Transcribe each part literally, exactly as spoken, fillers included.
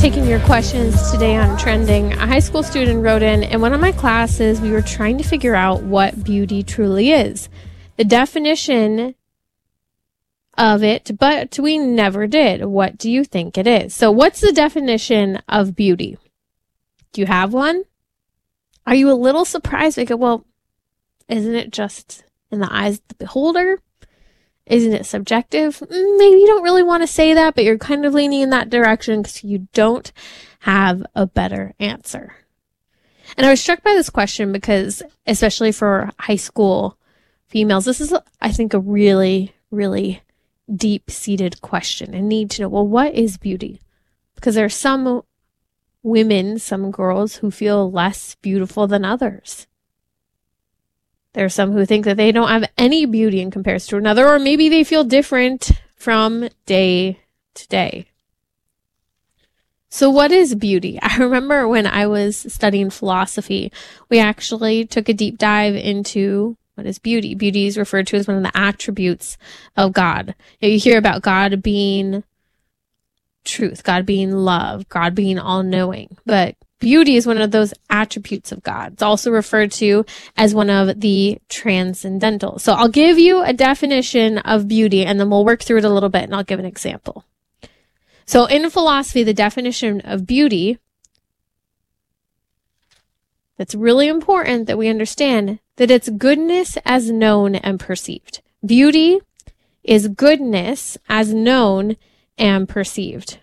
taking your questions today on Trending. A high school student wrote in, in one of my classes, we were trying to figure out what beauty truly is. The definition of it, but we never did. What do you think it is? So what's the definition of beauty? Do you have one? Are you a little surprised? Like, well, isn't it just in the eyes of the beholder? Isn't it subjective? Maybe you don't really want to say that, but you're kind of leaning in that direction because you don't have a better answer. And I was struck by this question because, especially for high school females, this is, I think, a really, really deep-seated question and need to know, well, what is beauty? Because there are some women, some girls who feel less beautiful than others. There are some who think that they don't have any beauty in comparison to another, or maybe they feel different from day to day. So what is beauty? I remember when I was studying philosophy, we actually took a deep dive into what is beauty. Beauty is referred to as one of the attributes of God. You know, you hear about God being truth, God being love, God being all-knowing, but beauty is one of those attributes of God. It's also referred to as one of the transcendental. So I'll give you a definition of beauty and then we'll work through it a little bit and I'll give an example. So in philosophy, the definition of beauty, that's really important that we understand that it's goodness as known and perceived. Beauty is goodness as known and perceived.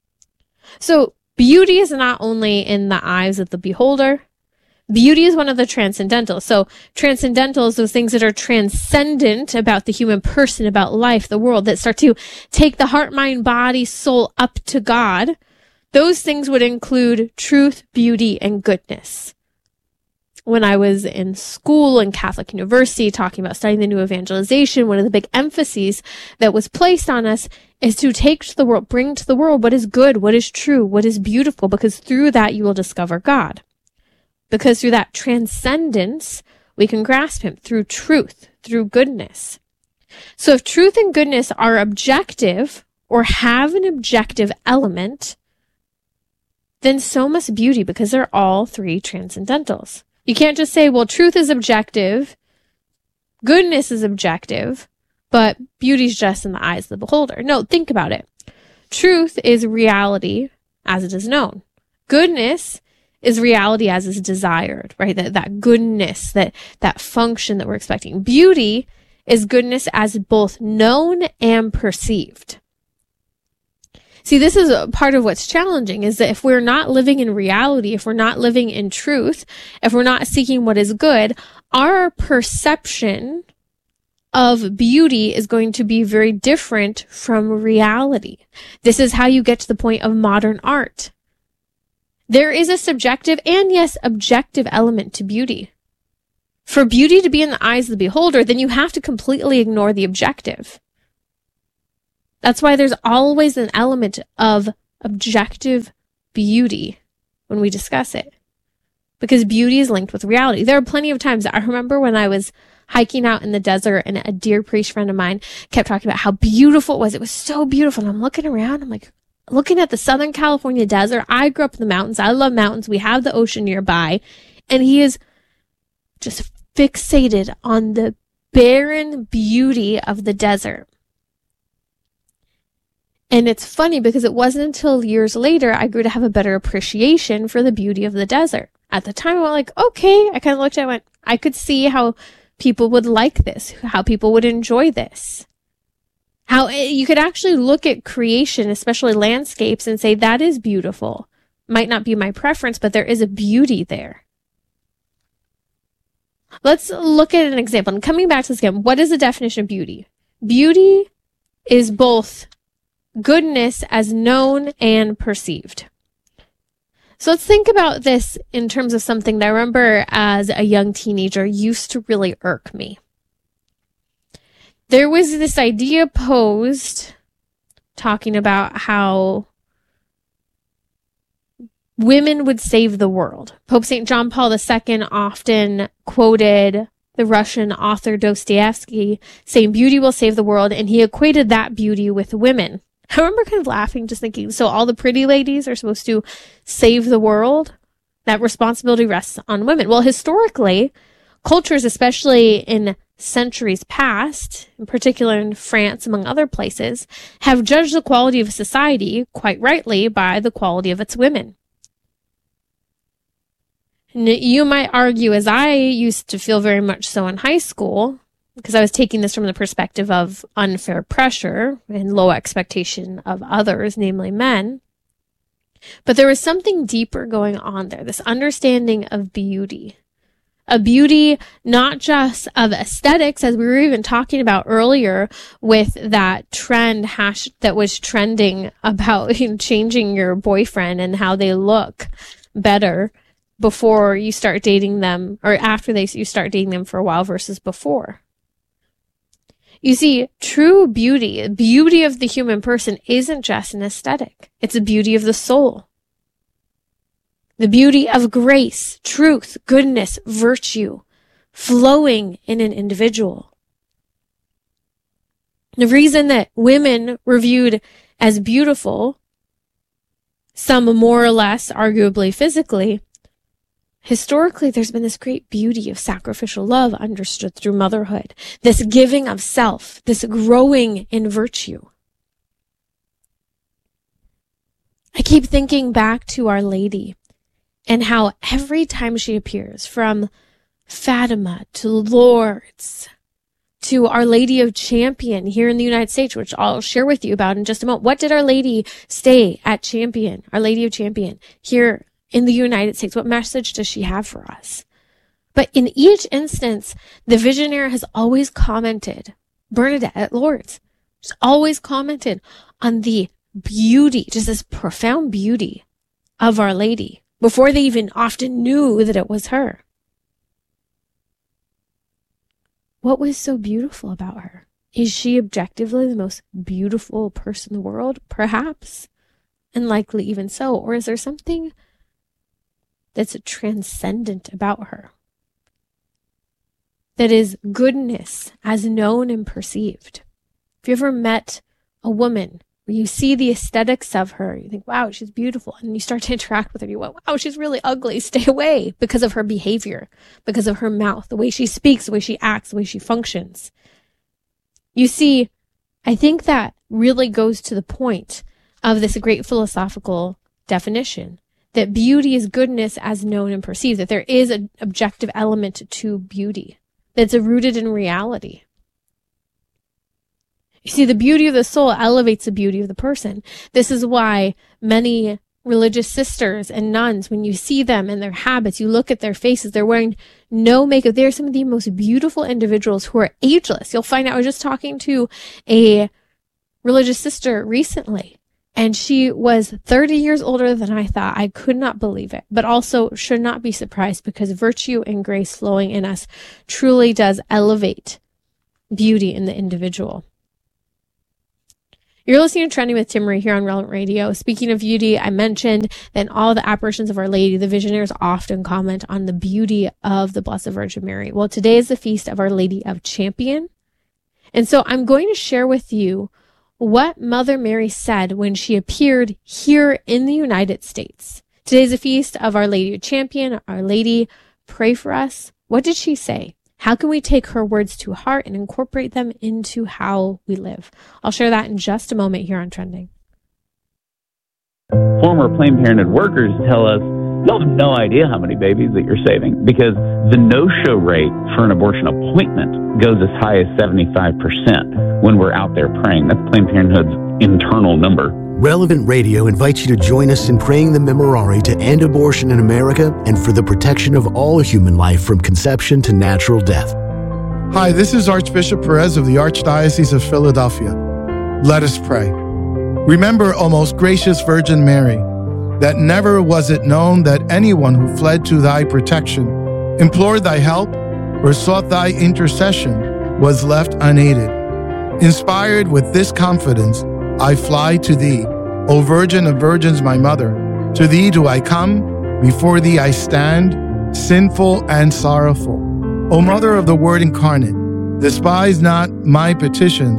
So beauty is not only in the eyes of the beholder. Beauty is one of the transcendental. So transcendental is those things that are transcendent about the human person, about life, the world, that start to take the heart, mind, body, soul up to God. Those things would include truth, beauty, and goodness. When I was in school in Catholic University talking about studying the new evangelization, one of the big emphases that was placed on us is to take to the world, bring to the world what is good, what is true, what is beautiful, because through that you will discover God. Because through that transcendence, we can grasp him through truth, through goodness. So if truth and goodness are objective or have an objective element, then so must beauty, because they're all three transcendentals. You can't just say, well, truth is objective, goodness is objective, but beauty's just in the eyes of the beholder. No, think about it. Truth is reality as it is known. Goodness is reality as is desired, right? That, that goodness, that, that function that we're expecting. Beauty is goodness as both known and perceived. See, this is a part of what's challenging, is that if we're not living in reality, if we're not living in truth, if we're not seeking what is good, our perception of beauty is going to be very different from reality. This is how you get to the point of modern art. There is a subjective and, yes, objective element to beauty. For beauty to be in the eyes of the beholder, then you have to completely ignore the objective. That's why there's always an element of objective beauty when we discuss it, because beauty is linked with reality. There are plenty of times, I remember when I was hiking out in the desert and a dear priest friend of mine kept talking about how beautiful it was. It was so beautiful. And I'm looking around, I'm like, looking at the Southern California desert. I grew up in the mountains. I love mountains. We have the ocean nearby. And he is just fixated on the barren beauty of the desert. And it's funny because it wasn't until years later I grew to have a better appreciation for the beauty of the desert. At the time, I went like, okay, I kind of looked at it and went, I could see how people would like this, how people would enjoy this. How you could actually look at creation, especially landscapes, and say, that is beautiful. Might not be my preference, but there is a beauty there. Let's look at an example. And coming back to this again, what is the definition of beauty? Beauty is both goodness as known and perceived. So let's think about this in terms of something that I remember as a young teenager used to really irk me. There was this idea posed talking about how women would save the world. Pope Saint John Paul the Second often quoted the Russian author Dostoevsky saying beauty will save the world, and he equated that beauty with women. I remember kind of laughing, just thinking, so all the pretty ladies are supposed to save the world? That responsibility rests on women. Well, historically, cultures, especially in centuries past, in particular in France, among other places, have judged the quality of society, quite rightly, by the quality of its women. And you might argue, as I used to feel very much so in high school, because I was taking this from the perspective of unfair pressure and low expectation of others, namely men. But there was something deeper going on there, this understanding of beauty. A beauty not just of aesthetics, as we were even talking about earlier with that trend hash that was trending about, you know, changing your boyfriend and how they look better before you start dating them, or after they you start dating them for a while versus before. You see, true beauty, the beauty of the human person isn't just an aesthetic. It's a beauty of the soul. The beauty of grace, truth, goodness, virtue, flowing in an individual. The reason that women were viewed as beautiful, some more or less arguably physically, historically, there's been this great beauty of sacrificial love understood through motherhood, this giving of self, this growing in virtue. I keep thinking back to Our Lady and how every time she appears, from Fatima to Lourdes to Our Lady of Champion here in the United States, which I'll share with you about in just a moment. What did Our Lady stay at Champion, Our Lady of Champion, here in the United States? What message does she have for us? But in each instance, the visionary has always commented, Bernadette at Lourdes, she's always commented on the beauty, just this profound beauty of Our Lady, before they even often knew that it was her. What was so beautiful about her? Is she objectively the most beautiful person in the world? Perhaps, and likely even so. Or is there something that's transcendent about her, that is goodness as known and perceived? If you ever met a woman where you see the aesthetics of her, you think, wow, she's beautiful, and you start to interact with her, you go, wow, she's really ugly, stay away, because of her behavior, because of her mouth, the way she speaks, the way she acts, the way she functions. You see, I think that really goes to the point of this great philosophical definition, that beauty is goodness as known and perceived, that there is an objective element to beauty, that's rooted in reality. You see, the beauty of the soul elevates the beauty of the person. This is why many religious sisters and nuns, when you see them and their habits, you look at their faces, they're wearing no makeup. They're some of the most beautiful individuals who are ageless. You'll find out, I was just talking to a religious sister recently, and she was thirty years older than I thought. I could not believe it, but also should not be surprised, because virtue and grace flowing in us truly does elevate beauty in the individual. You're listening to Trending with Timmerie here on Relevant Radio. Speaking of beauty, I mentioned that in all the apparitions of Our Lady, the visionaries often comment on the beauty of the Blessed Virgin Mary. Well, today is the feast of Our Lady of Champion. And so I'm going to share with you what Mother Mary said when she appeared here in the United States. Today is the feast of Our Lady of Champion. Our Lady, pray for us. What did she say? How can we take her words to heart and incorporate them into how we live? I'll share that in just a moment here on Trending. Former Planned Parenthood workers tell us, you'll have no idea how many babies that you're saving, because the no-show rate for an abortion appointment goes as high as seventy-five percent when we're out there praying. That's Planned Parenthood's internal number. Relevant Radio invites you to join us in praying the Memorare to end abortion in America and for the protection of all human life from conception to natural death. Hi, this is Archbishop Perez of the Archdiocese of Philadelphia. Let us pray. Remember, O most gracious Virgin Mary, that never was it known that anyone who fled to thy protection, implored thy help, or sought thy intercession was left unaided. Inspired with this confidence, I fly to thee, O Virgin of Virgins, my mother. To thee do I come, before thee I stand, sinful and sorrowful. O Mother of the Word incarnate, despise not my petitions,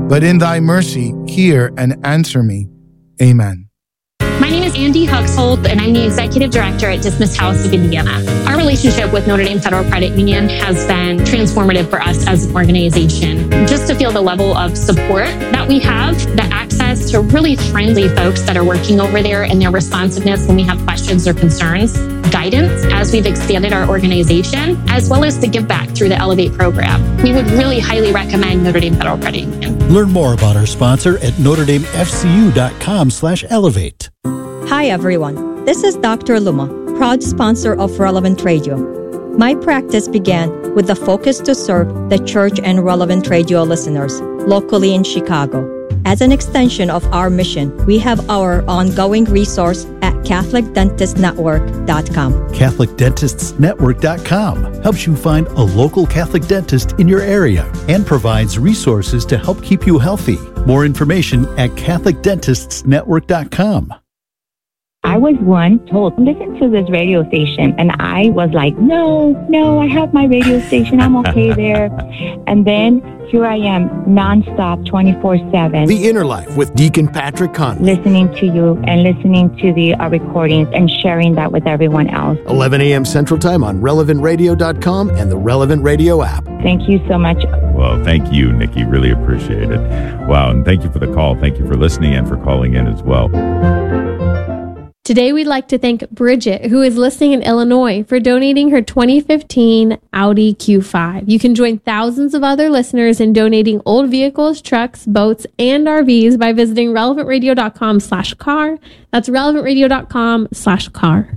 but in thy mercy, hear and answer me. Amen. My name is Andy Huxhold, and I'm the Executive Director at Dismiss House of Indiana. Our relationship with Notre Dame Federal Credit Union has been transformative for us as an organization. Just to feel the level of support that we have, the access to really friendly folks that are working over there, and their responsiveness when we have questions or concerns, guidance as we've expanded our organization, as well as the give back through the Elevate program. We would really highly recommend Notre Dame Federal Credit Union. Learn more about our sponsor at notre dame f c u dot com slash elevate. Hi everyone, this is Doctor Luma, proud sponsor of Relevant Radio. My practice began with the focus to serve the church and Relevant Radio listeners locally in Chicago. As an extension of our mission, we have our ongoing resource at catholic dentist network dot com. catholic dentists network dot com helps you find a local Catholic dentist in your area and provides resources to help keep you healthy. More information at catholic dentists network dot com. I was one told, listen to this radio station. And I was like, no, no, I have my radio station. I'm okay there. And then here I am, nonstop, twenty-four seven. The Inner Life with Deacon Patrick Conley. Listening to you and listening to the uh, recordings and sharing that with everyone else. eleven a.m. Central Time on relevant radio dot com and the Relevant Radio app. Thank you so much. Well, thank you, Nikki. Really appreciate it. Wow. And thank you for the call. Thank you for listening and for calling in as well. Today, we'd like to thank Bridget, who is listening in Illinois, for donating her twenty fifteen Audi Q five. You can join thousands of other listeners in donating old vehicles, trucks, boats, and R Vs by visiting relevant radio dot com slash car. That's relevant radio dot com slash car.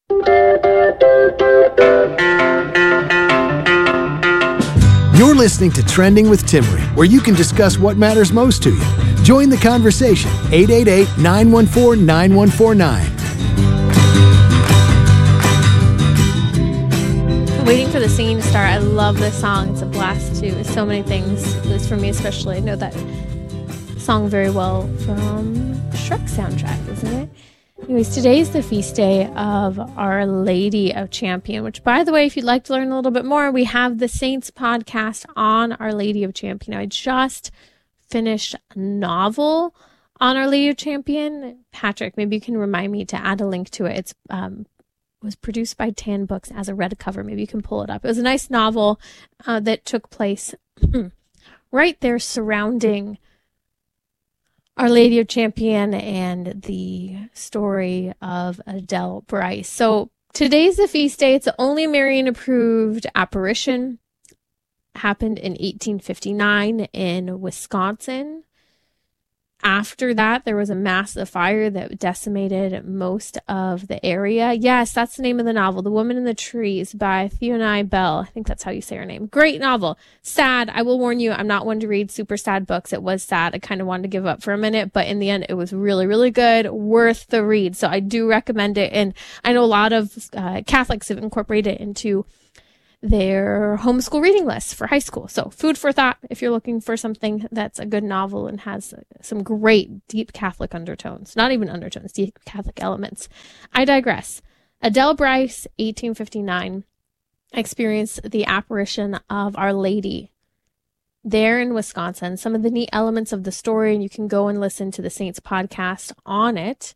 You're listening to Trending with Timmery, where you can discuss what matters most to you. Join the conversation. eight eight eight, nine one four, nine one four nine. Waiting for the singing to start. I love this song. It's a blast too. So many things. At least for me especially. I know that song very well from Shrek soundtrack, isn't it? Anyways, today is the feast day of Our Lady of Champion, which, by the way, if you'd like to learn a little bit more, we have the Saints podcast on Our Lady of Champion. I just finished a novel on Our Lady of Champion. Patrick, maybe you can remind me to add a link to it. It's um, was produced by Tan Books as a red cover. Maybe you can pull it up. It was a nice novel uh, that took place right there surrounding Our Lady of Champion and the story of Adele Bryce. So today's the feast day. It's the only Marian approved apparition. Happened in eighteen fifty-nine in Wisconsin. After that, there was a massive fire that decimated most of the area. Yes, that's the name of the novel, The Woman in the Trees by Theoni Bell. I think that's how you say her name. Great novel. Sad. I will warn you, I'm not one to read super sad books. It was sad. I kind of wanted to give up for a minute, but in the end, it was really, really good. Worth the read. So I do recommend it. And I know a lot of uh, Catholics have incorporated it into their homeschool reading lists for high school. So food for thought if you're looking for something that's a good novel and has some great deep Catholic undertones. Not even undertones, deep Catholic elements. I digress. Adele Bryce, eighteen fifty-nine, experienced the apparition of Our Lady there in Wisconsin. Some of the neat elements of the story, and you can go and listen to the Saints podcast on it.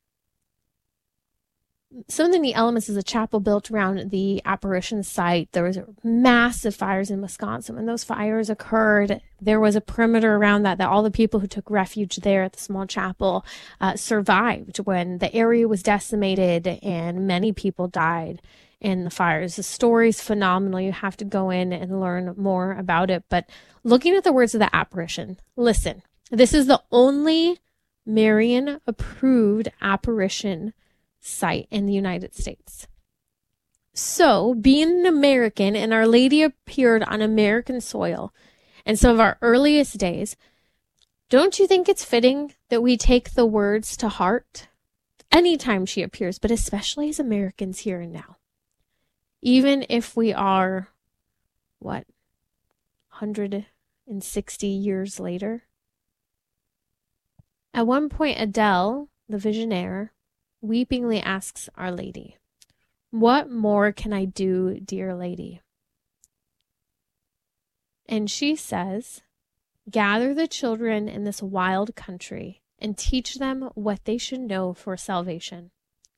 Some of the neat elements is a chapel built around the apparition site. There was massive fires in Wisconsin. When those fires occurred, there was a perimeter around that, that all the people who took refuge there at the small chapel uh, survived when the area was decimated and many people died in the fires. The story's phenomenal. You have to go in and learn more about it. But looking at the words of the apparition, listen, this is the only Marian approved apparition site in the United States. So, being an American and Our Lady appeared on American soil in some of our earliest days, don't you think it's fitting that we take the words to heart anytime she appears, but especially as Americans here and now? Even if we are, what, one hundred sixty years later? At one point, Adele, the visionaire, weepingly asks Our Lady, "What more can I do, dear lady?" And she says, gather the children in this wild country and teach them what they should know for salvation.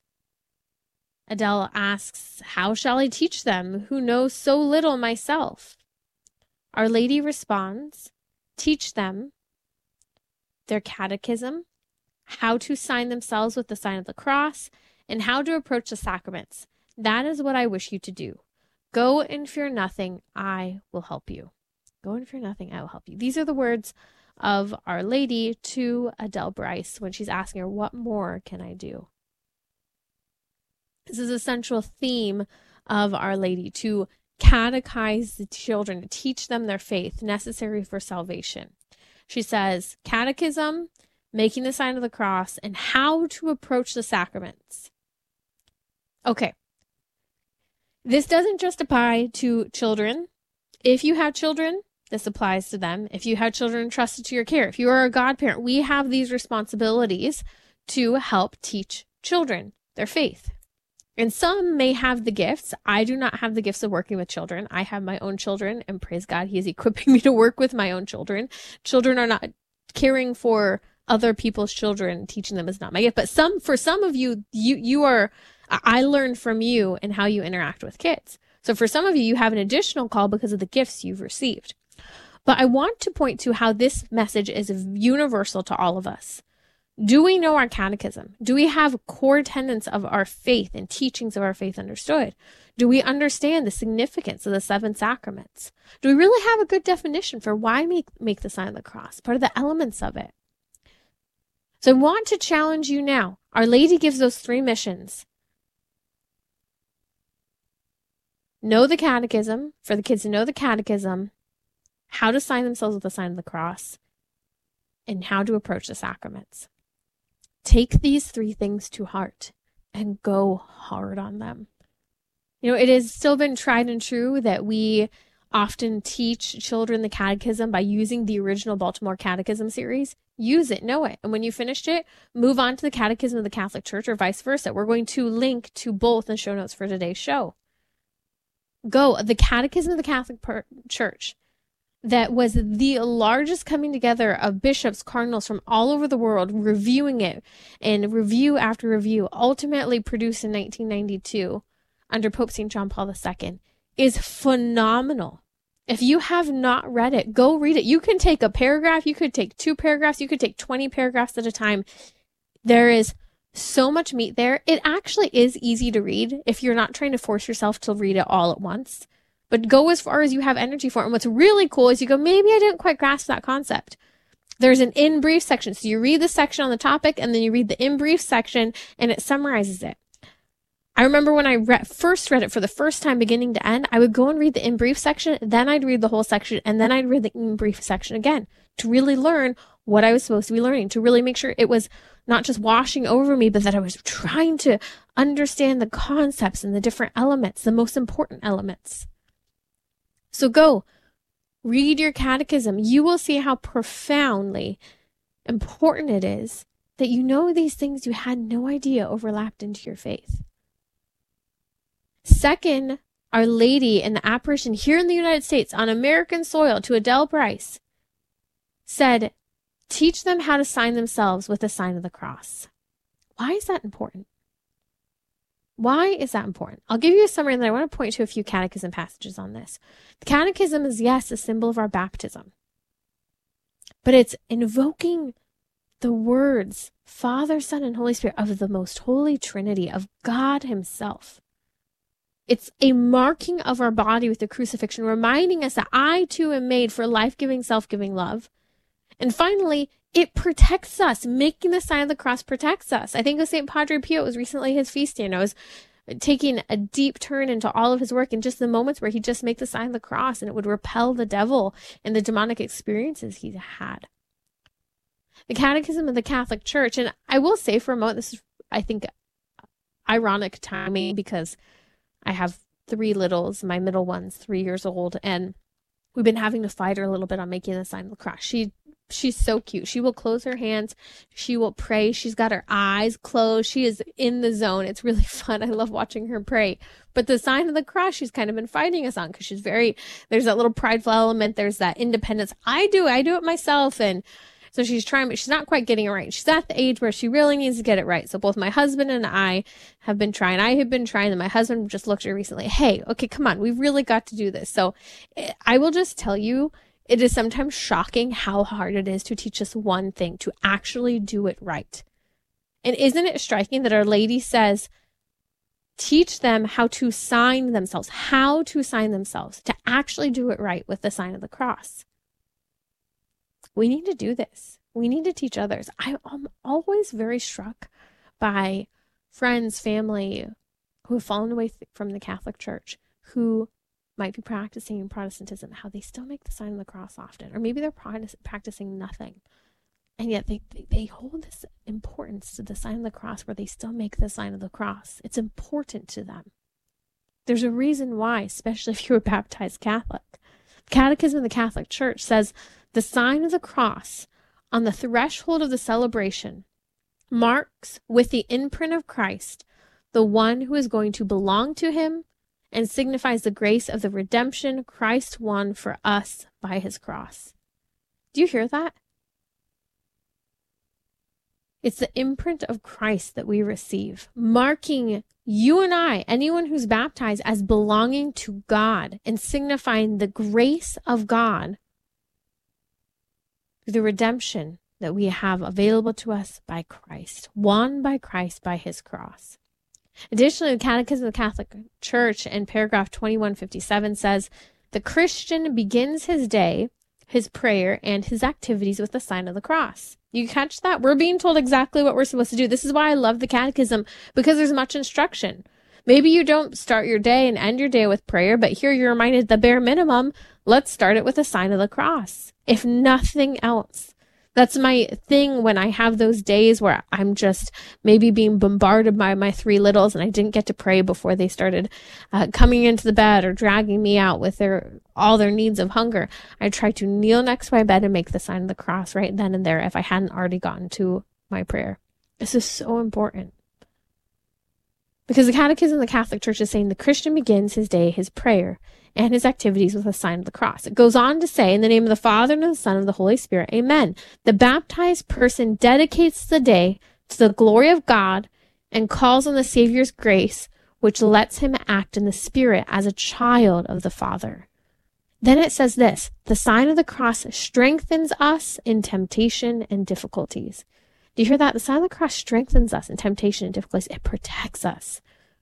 Adele asks, how shall I teach them who know so little myself? Our Lady responds, teach them their catechism, how to sign themselves with the sign of the cross, and how to approach the sacraments. That is what I wish you to do. Go and fear nothing, I will help you. Go and fear nothing, I will help you. These are the words of Our Lady to Adele Bryce when she's asking her, what more can I do? This is a central theme of Our Lady, to catechize the children, to teach them their faith necessary for salvation. She says, catechism, making the sign of the cross, and how to approach the sacraments. Okay. This doesn't just apply to children. If you have children, this applies to them. If you have children entrusted to your care, if you are a godparent, we have these responsibilities to help teach children their faith. And some may have the gifts. I do not have the gifts of working with children. I have my own children, and praise God, He is equipping me to work with my own children. Children are not caring for other people's children. Teaching them is not my gift. But some, for some of you, you, you are, I learned from you and how you interact with kids. So for some of you, you have an additional call because of the gifts you've received. But I want to point to how this message is universal to all of us. Do we know our catechism? Do we have core tenets of our faith and teachings of our faith understood? Do we understand the significance of the seven sacraments? Do we really have a good definition for why we make the sign of the cross? Part of the elements of it. So I want to challenge you now. Our Lady gives those three missions. Know the catechism, for the kids to know the catechism, how to sign themselves with the sign of the cross, and how to approach the sacraments. Take these three things to heart and go hard on them. You know, it has still been tried and true that we often teach children the catechism by using the original Baltimore Catechism series. Use it, know it. And when you finished it, move on to the Catechism of the Catholic Church or vice versa. We're going to link to both in the show notes for today's show. Go, the Catechism of the Catholic per- Church. That was the largest coming together of bishops, cardinals from all over the world, reviewing it, and review after review, ultimately produced in nineteen ninety-two under Pope Saint John Paul the Second, is phenomenal. If you have not read it, go read it. You can take a paragraph, you could take two paragraphs, you could take twenty paragraphs at a time. There is so much meat there. It actually is easy to read if you're not trying to force yourself to read it all at once. But go as far as you have energy for it. And what's really cool is you go, maybe I didn't quite grasp that concept. There's an in brief section. So you read the section on the topic and then you read the in brief section and it summarizes it. I remember when I re- first read it for the first time, beginning to end, I would go and read the in brief section, then I'd read the whole section, and then I'd read the in brief section again to really learn what I was supposed to be learning, to really make sure it was not just washing over me, but that I was trying to understand the concepts and the different elements, the most important elements. So go, read your catechism. You will see how profoundly important it is that you know these things you had no idea overlapped into your faith. Second, Our Lady in the apparition here in the United States on American soil to Adele Bryce said, teach them how to sign themselves with the sign of the cross. Why is that important? Why is that important? I'll give you a summary and then I want to point to a few catechism passages on this. The catechism is, yes, a symbol of our baptism, but it's invoking the words, Father, Son, and Holy Spirit of the most holy Trinity, of God Himself. It's a marking of our body with the crucifixion, reminding us that I too am made for life-giving, self-giving love. And finally, it protects us. Making the sign of the cross protects us. I think of Saint Padre Pio, it was recently his feast day, and I was taking a deep turn into all of his work and just the moments where he'd just make the sign of the cross and it would repel the devil and the demonic experiences he had. The Catechism of the Catholic Church, and I will say for a moment, this is, I think, ironic timing because I have three littles, my middle one's three years old, and we've been having to fight her a little bit on making the sign of the cross. She she's so cute. She will close her hands. She will pray. She's got her eyes closed. She is in the zone. It's really fun. I love watching her pray. But the sign of the cross, she's kind of been fighting us on because she's very, there's that little prideful element. There's that independence. I do, I do it myself. And so she's trying, but she's not quite getting it right. She's at the age where she really needs to get it right. So both my husband and I have been trying. I have been trying, and my husband just looked at her recently. Hey, okay, come on. We've really got to do this. So I will just tell you, it is sometimes shocking how hard it is to teach us one thing, to actually do it right. And isn't it striking that Our Lady says, teach them how to sign themselves, how to sign themselves, to actually do it right with the sign of the cross. We need to do this. We need to teach others. I am always very struck by friends, family who have fallen away th- from the Catholic Church, who might be practicing Protestantism, how they still make the sign of the cross often, or maybe they're practicing nothing. And yet they, they, they hold this importance to the sign of the cross where they still make the sign of the cross. It's important to them. There's a reason why, especially if you're a baptized Catholic. The Catechism of the Catholic Church says the sign of the cross on the threshold of the celebration marks with the imprint of Christ the one who is going to belong to him and signifies the grace of the redemption Christ won for us by his cross. Do you hear that? It's the imprint of Christ that we receive, marking you and I, anyone who's baptized, as belonging to God and signifying the grace of God through the redemption that we have available to us by Christ, won by Christ by his cross. Additionally, the Catechism of the Catholic Church in paragraph twenty-one fifty-seven says, the Christian begins his day, his prayer, and his activities with the sign of the cross. You catch that? We're being told exactly what we're supposed to do. This is why I love the Catechism, because there's much instruction. Maybe you don't start your day and end your day with prayer, but here you're reminded the bare minimum, let's start it with a sign of the cross. If nothing else. That's my thing when I have those days where I'm just maybe being bombarded by my three littles and I didn't get to pray before they started uh, coming into the bed or dragging me out with their all their needs of hunger. I try to kneel next to my bed and make the sign of the cross right then and there if I hadn't already gotten to my prayer. This is so important. Because the Catechism of the Catholic Church is saying the Christian begins his day, his prayer, and his activities with a sign of the cross. It goes on to say, in the name of the Father, and of the Son, and of the Holy Spirit, amen. The baptized person dedicates the day to the glory of God and calls on the Savior's grace, which lets him act in the Spirit as a child of the Father. Then it says this, the sign of the cross strengthens us in temptation and difficulties. Do you hear that? The sign of the cross strengthens us in temptation and difficulties. It protects us.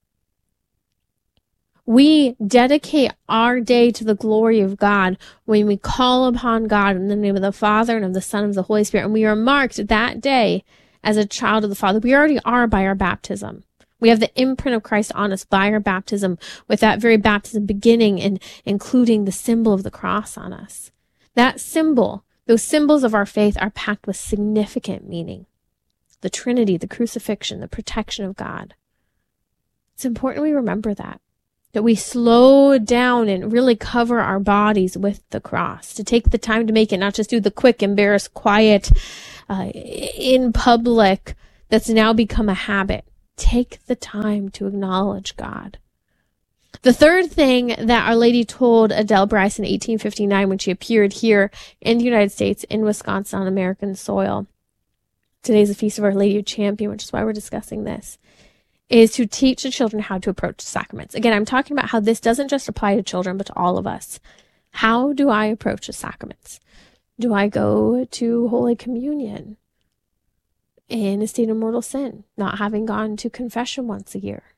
We dedicate our day to the glory of God when we call upon God in the name of the Father and of the Son and of the Holy Spirit. And we are marked that day as a child of the Father. We already are by our baptism. We have the imprint of Christ on us by our baptism, with that very baptism beginning and including the symbol of the cross on us. That symbol, those symbols of our faith are packed with significant meaning. The Trinity, the crucifixion, the protection of God. It's important we remember that. That we slow down and really cover our bodies with the cross, to take the time to make it, not just do the quick, embarrassed, quiet, uh, in public, that's now become a habit. Take the time to acknowledge God. The third thing that Our Lady told Adele Bryce in eighteen fifty-nine when she appeared here in the United States, in Wisconsin, on American soil. Today's the Feast of Our Lady of Champion, which is why we're discussing this. Is to teach the children how to approach the sacraments. Again, I'm talking about how this doesn't just apply to children, but to all of us. How do I approach the sacraments? Do I go to Holy Communion in a state of mortal sin, not having gone to confession once a year?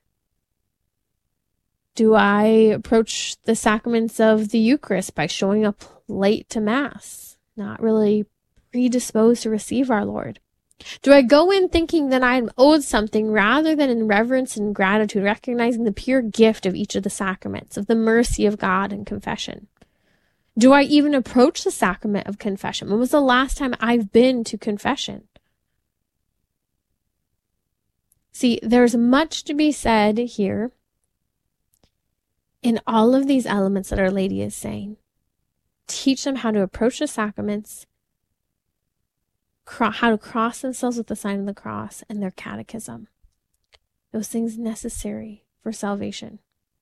Do I approach the sacraments of the Eucharist by showing up late to Mass, not really predisposed to receive our Lord? Do I go in thinking that I'm owed something rather than in reverence and gratitude, recognizing the pure gift of each of the sacraments, of the mercy of God and confession? Do I even approach the sacrament of confession? When was the last time I've been to confession? See, there's much to be said here in all of these elements that Our Lady is saying. Teach them how to approach the sacraments cro- how to cross themselves with the sign of the cross, and their catechism. Those things necessary for salvation.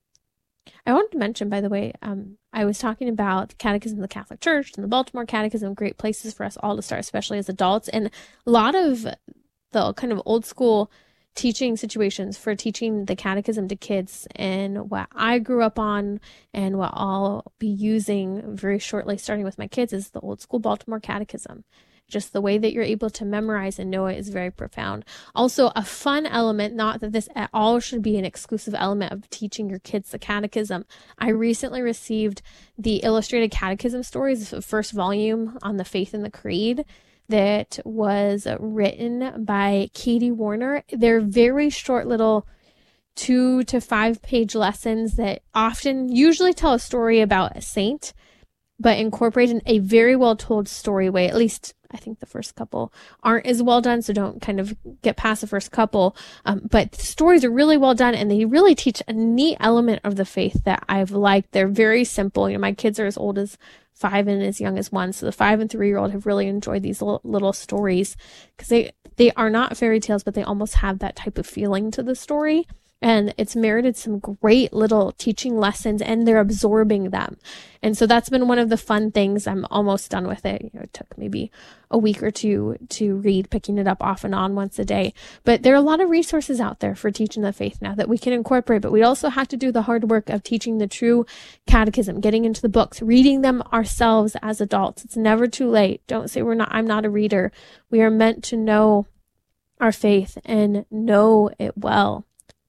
I wanted to mention, by the way, um, I was talking about the Catechism of the Catholic Church and the Baltimore Catechism, great places for us all to start, especially as adults. And a lot of the kind of old school teaching situations for teaching the catechism to kids, and what I grew up on and what I'll be using very shortly, starting with my kids, is the old school Baltimore Catechism. Just the way that you're able to memorize and know it is very profound. Also, a fun element, not that this at all should be an exclusive element of teaching your kids the catechism. I recently received the Illustrated Catechism Stories, the first volume on the Faith and the Creed, that was written by Katie Warner. They're very short little two to five page lessons that often usually tell a story about a saint, but incorporate in a very well told story way. At least I think the first couple aren't as well done, so don't kind of get past the first couple. Um, but the stories are really well done, and they really teach a neat element of the faith that I've liked. They're very simple. You know, my kids are as old as five and as young as one, so the five and three year old have really enjoyed these little, little stories, because they they are not fairy tales, but they almost have that type of feeling to the story. And it's merited some great little teaching lessons, and they're absorbing them. And so that's been one of the fun things. I'm almost done with it. You know, it took maybe a week or two to read, picking it up off and on once a day. But there are a lot of resources out there for teaching the faith now that we can incorporate. But we also have to do the hard work of teaching the true catechism, getting into the books, reading them ourselves as adults. It's never too late. Don't say we're not, I'm not a reader. We are meant to know our faith and know it well.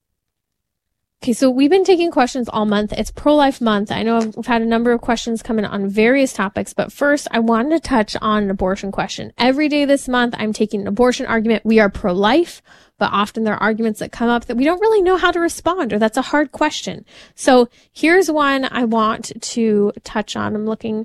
Okay, so we've been taking questions all month. It's Pro-Life Month. I know I've, we've had a number of questions coming on various topics, but first I wanted to touch on an abortion question. Every day this month, I'm taking an abortion argument. We are pro-life, but often there are arguments that come up that we don't really know how to respond, or that's a hard question. So here's one I want to touch on. I'm looking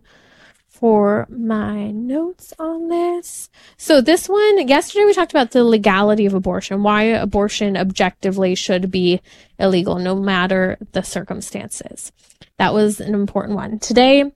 for my notes on this. So this one, yesterday we talked about the legality of abortion, why abortion objectively should be illegal no matter the circumstances. That was an important one. Today,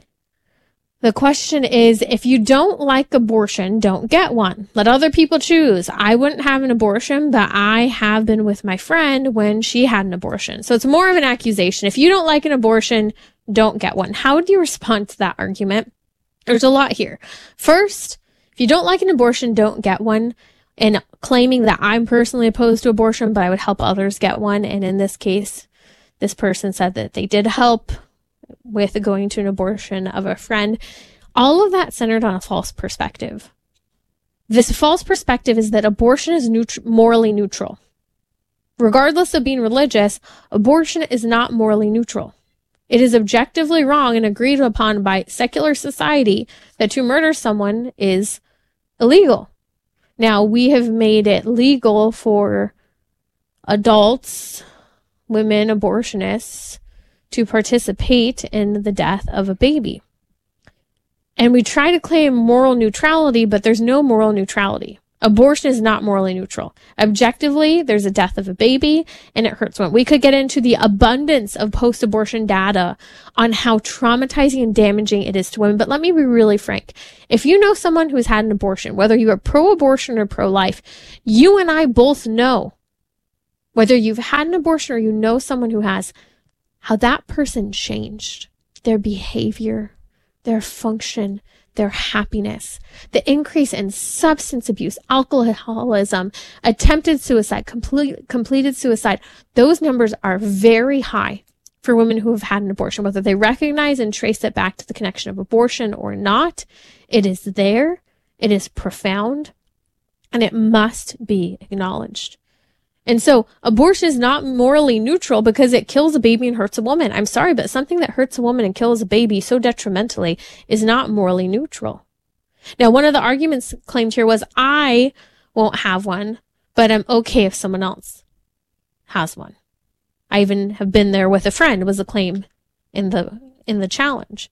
the question is, if you don't like abortion, don't get one. Let other people choose. I wouldn't have an abortion, but I have been with my friend when she had an abortion. So it's more of an accusation. If you don't like an abortion, don't get one. How would you respond to that argument? There's a lot here. First, if you don't like an abortion, don't get one. And claiming that I'm personally opposed to abortion, but I would help others get one. And in this case, this person said that they did help with going to an abortion of a friend. All of that centered on a false perspective. This false perspective is that abortion is neut- morally neutral. Regardless of being religious, abortion is not morally neutral. It is objectively wrong and agreed upon by secular society that to murder someone is illegal. Now, we have made it legal for adults, women, abortionists, to participate in the death of a baby. And we try to claim moral neutrality, but there's no moral neutrality. Abortion is not morally neutral. Objectively, there's a death of a baby, and it hurts women. We could get into the abundance of post-abortion data on how traumatizing and damaging it is to women. But let me be really frank. If you know someone who's had an abortion, whether you are pro-abortion or pro-life, you and I both know, whether you've had an abortion or you know someone who has, how that person changed their behavior, their function, their happiness. The increase in substance abuse, alcoholism, attempted suicide, complete, completed suicide, those numbers are very high for women who have had an abortion, whether they recognize and trace it back to the connection of abortion or not. It is there, it is profound, and it must be acknowledged. And so abortion is not morally neutral because it kills a baby and hurts a woman. I'm sorry, but something that hurts a woman and kills a baby so detrimentally is not morally neutral. Now, one of the arguments claimed here was, I won't have one, but I'm okay if someone else has one. I even have been there with a friend, was a claim in the, in the challenge.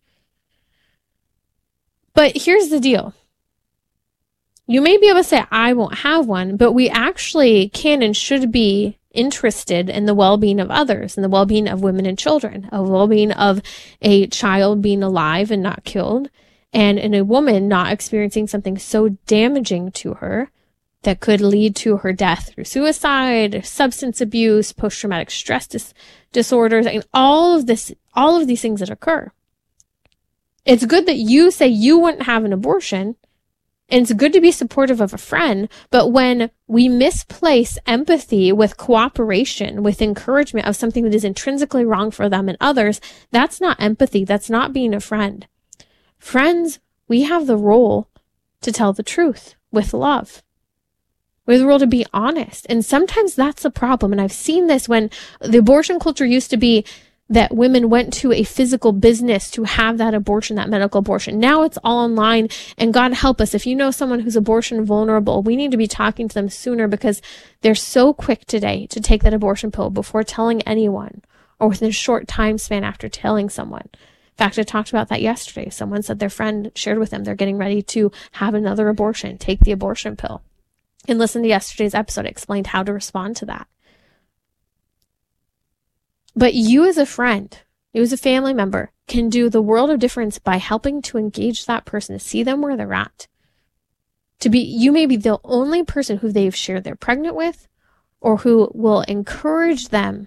But here's the deal. You may be able to say, I won't have one, but we actually can and should be interested in the well-being of others, and the well-being of women and children, of well-being of a child being alive and not killed, And in a woman not experiencing something so damaging to her that could lead to her death through suicide, substance abuse, post-traumatic stress dis- disorders, and all of this, all of these things that occur. It's good that you say you wouldn't have an abortion, and it's good to be supportive of a friend, but when we misplace empathy with cooperation, with encouragement of something that is intrinsically wrong for them and others, that's not empathy. That's not being a friend. Friends, we have the role to tell the truth with love. We have the role to be honest. And sometimes that's the problem. And I've seen this when the abortion culture used to be that women went to a physical business to have that abortion, that medical abortion. Now it's all online, and God help us. If you know someone who's abortion vulnerable, we need to be talking to them sooner, because they're so quick today to take that abortion pill before telling anyone, or within a short time span after telling someone. In fact, I talked about that yesterday. Someone said their friend shared with them they're getting ready to have another abortion, take the abortion pill. And listen to yesterday's episode. I explained how to respond to that. But you as a friend, you as a family member, can do the world of difference by helping to engage that person, to see them where they're at. To be, you may be the only person who they've shared they're pregnant with, or who will encourage them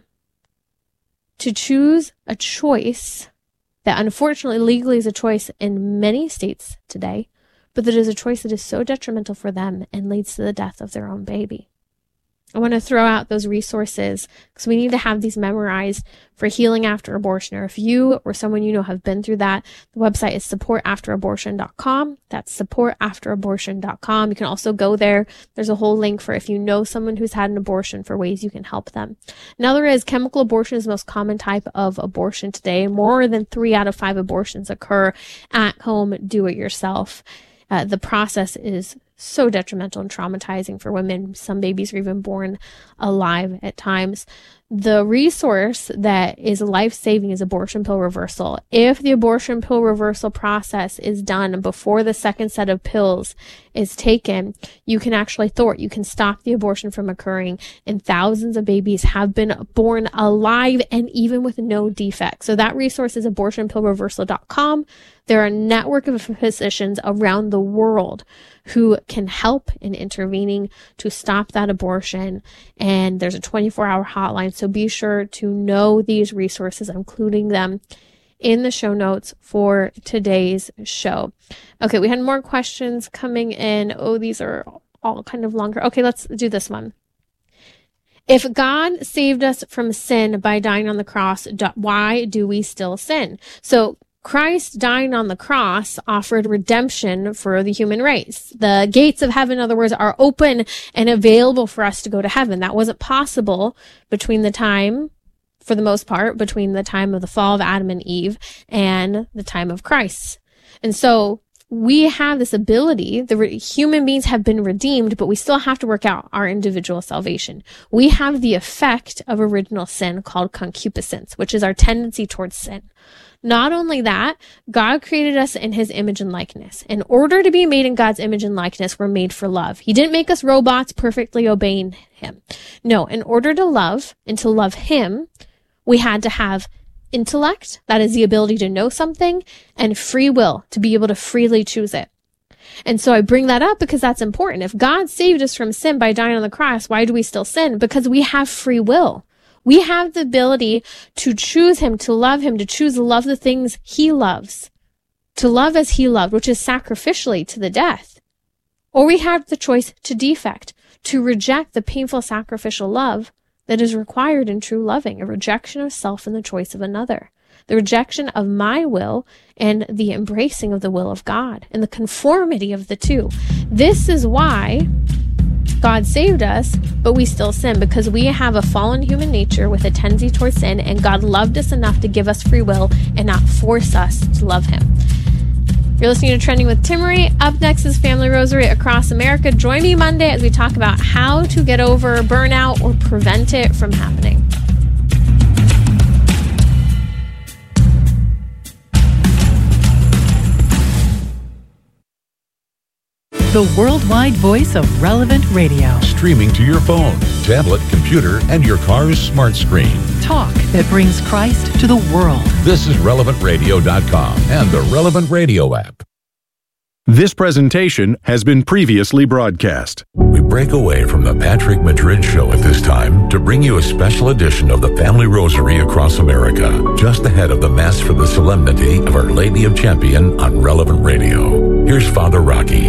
to choose a choice that unfortunately legally is a choice in many states today, but that is a choice that is so detrimental for them and leads to the death of their own baby. I want to throw out those resources because we need to have these memorized for healing after abortion. Or if you or someone you know have been through that, the website is support after abortion dot com. That's support after abortion dot com. You can also go there. There's a whole link for if you know someone who's had an abortion, for ways you can help them. Another is chemical abortion is the most common type of abortion today. More than three out of five abortions occur at home, do it yourself. Uh, the process is so detrimental and traumatizing for women. Some babies are even born alive at times. The resource that is life-saving is abortion pill reversal. If the abortion pill reversal process is done before the second set of pills is taken, you can actually thwart, you can stop the abortion from occurring, and thousands of babies have been born alive and even with no defects. So that resource is abortion pill reversal dot com. There are a network of physicians around the world who can help in intervening to stop that abortion. And there's a twenty-four hour hotline. So be sure to know these resources, including them in the show notes for today's show. Okay, we had more questions coming in. Oh, these are all kind of longer. Okay, let's do this one. If God saved us from sin by dying on the cross, why do we still sin? So Christ dying on the cross offered redemption for the human race. The gates of heaven, in other words, are open and available for us to go to heaven. That wasn't possible between the time, for the most part, between the time of the fall of Adam and Eve and the time of Christ. And so we have this ability, the re- human beings have been redeemed, but we still have to work out our individual salvation. We have the effect of original sin called concupiscence, which is our tendency towards sin. Not only that, God created us in his image and likeness. In order to be made in God's image and likeness, we're made for love. He didn't make us robots perfectly obeying him. No, in order to love and to love him, we had to have intellect, that is the ability to know something, and free will, to be able to freely choose it. And so I bring that up because that's important. If God saved us from sin by dying on the cross, why do we still sin? Because we have free will. We have the ability to choose him, to love him, to choose to love the things he loves, to love as he loved, which is sacrificially to the death. Or we have the choice to defect, to reject the painful sacrificial love that is required in true loving, a rejection of self and the choice of another, the rejection of my will and the embracing of the will of God, and the conformity of the two. This is why God saved us, but we still sin, because we have a fallen human nature with a tendency towards sin, and God loved us enough to give us free will and not force us to love him. You're listening to Trending with Timmerie. Up next is Family Rosary Across America. Join me Monday as we talk about how to get over burnout or prevent it from happening. The worldwide voice of Relevant Radio. Streaming to your phone, tablet, computer, and your car's smart screen. Talk that brings Christ to the world. This is relevant radio dot com and the Relevant Radio app. This presentation has been previously broadcast. We break away from the Patrick Madrid Show at this time to bring you a special edition of the Family Rosary across America, just ahead of the Mass for the Solemnity of Our Lady of Champion on Relevant Radio. Here's Father Rocky.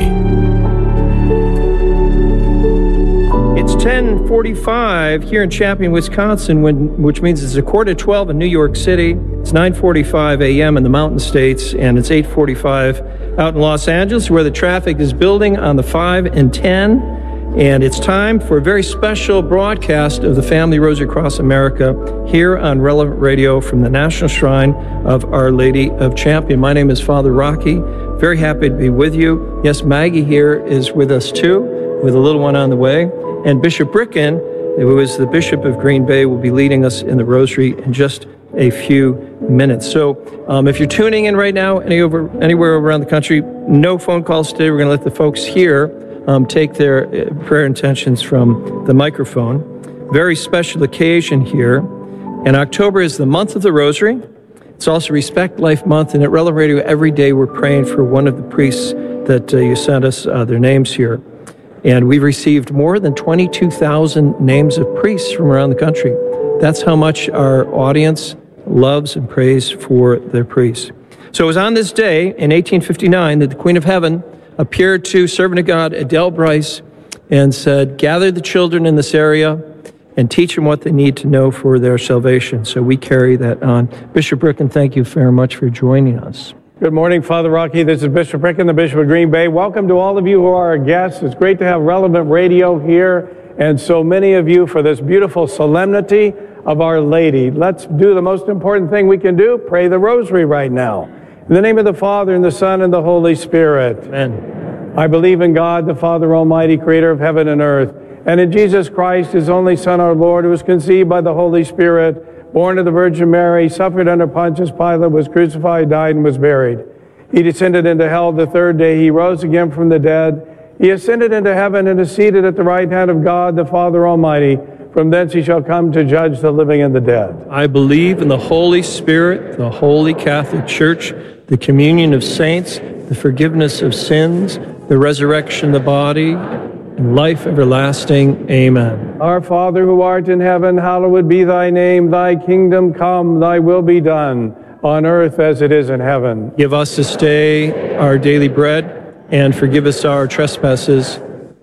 It's ten forty-five here in Champion, Wisconsin, when, which means it's a quarter to twelve in New York City. It's nine forty-five a.m. in the Mountain States, and it's eight forty-five out in Los Angeles, where the traffic is building on the five and ten. And it's time for a very special broadcast of the Family Rosary Across America here on Relevant Radio from the National Shrine of Our Lady of Champion. My name is Father Rocky. Very happy to be with you. Yes, Maggie here is with us too, with a little one on the way. And Bishop Bricken, who is the Bishop of Green Bay, will be leading us in the Rosary in just a few minutes. So um, if you're tuning in right now any over, anywhere around the country, no phone calls today. We're going to let the folks here um, take their uh, prayer intentions from the microphone. Very special occasion here. And October is the month of the Rosary. It's also Respect Life Month. And at Relevant Radio, every day we're praying for one of the priests that uh, you sent us uh, their names here. And we've received more than twenty-two thousand names of priests from around the country. That's how much our audience loves and prays for their priests. So it was on this day in eighteen fifty-nine that the Queen of Heaven appeared to servant of God Adele Bryce and said, "Gather the children in this area and teach them what they need to know for their salvation." So we carry that on. Bishop Bricken, thank you very much for joining us. Good morning, Father Rocky. This is Bishop Bricken, the Bishop of Green Bay. Welcome to all of you who are our guests. It's great to have Relevant Radio here and so many of you for this beautiful solemnity of Our Lady. Let's do the most important thing we can do, pray the Rosary right now. In the name of the Father, and the Son, and the Holy Spirit. Amen. I believe in God, the Father Almighty, creator of heaven and earth, and in Jesus Christ, his only Son, our Lord, who was conceived by the Holy Spirit, born of the Virgin Mary, suffered under Pontius Pilate, was crucified, died, and was buried. He descended into hell the third day. He rose again from the dead. He ascended into heaven and is seated at the right hand of God, the Father Almighty. From thence he shall come to judge the living and the dead. I believe in the Holy Spirit, the Holy Catholic Church, the communion of saints, the forgiveness of sins, the resurrection of the body, and life everlasting. Amen. Our Father who art in heaven, hallowed be thy name. Thy kingdom come, thy will be done, on earth as it is in heaven. Give us this day our daily bread, and forgive us our trespasses,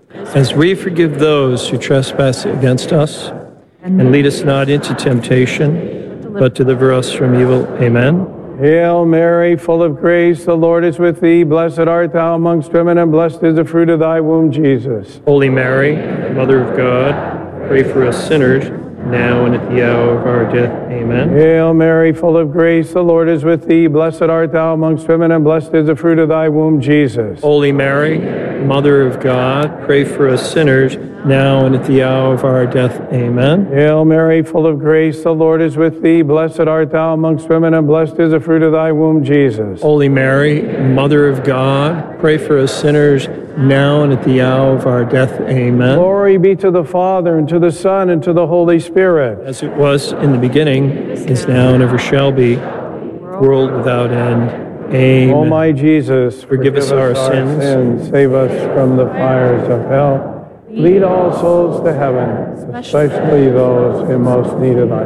as we forgive those who trespass against us. And lead us not into temptation, but deliver us from evil. Amen. Hail Mary, full of grace, the Lord is with thee. Blessed art thou amongst women, and blessed is the fruit of thy womb, Jesus. Holy Mary, Mother of God, pray for us sinners, now and at the hour of our death. Amen. Hail Mary, full of grace, the Lord is with thee. Blessed art thou amongst women, and blessed is the fruit of thy womb, Jesus. Holy Mary, Mother of God, pray for us sinners, now and at the hour of our death. Amen. Hail Mary, full of grace, the Lord is with thee. Blessed art thou amongst women, and blessed is the fruit of thy womb, Jesus. Holy Mary, Mother of God, pray for us sinners, now and at the hour of our death. Amen. Glory be to the Father, and to the Son, and to the Holy Spirit. As it was in the beginning, is now, and ever shall be, world without end. Amen. O my Jesus, forgive, forgive us our, our sins. sins, save us from the fires of hell. Lead all souls to heaven, especially those in most need of thy